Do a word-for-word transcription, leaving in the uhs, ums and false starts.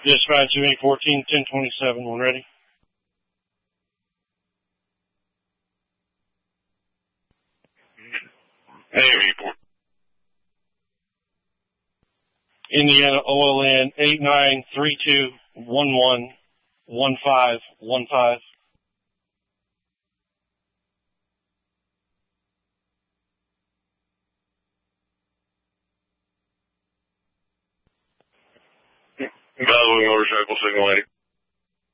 Dispatch to eight fourteen, ten twenty-seven, when ready. Hey, report. Indiana O L N eight nine three two one one one five one five. Bellevue motorcycle signal eighty.